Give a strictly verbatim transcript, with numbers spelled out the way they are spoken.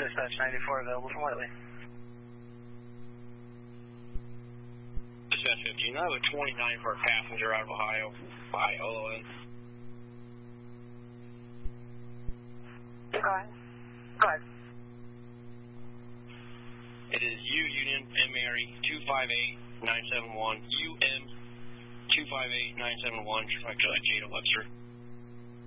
Dispatch ninety-four available from Whiteley. Dispatch fifteen, I have a twenty-nine for a passenger out of Ohio. Ohio, O O N. Go ahead. Go ahead. It is U Union M Mary two five eight nine seven one. U M two five eight nine seven one. Actually, Jada Webster.